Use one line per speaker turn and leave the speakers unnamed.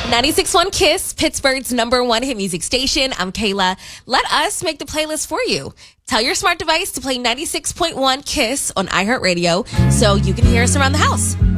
96.1 KISS, Pittsburgh's #1 hit music station. I'm Kayla. Let us make the playlist for you. Tell your smart device to play 96.1 KISS on iHeartRadio so you can hear us around the house.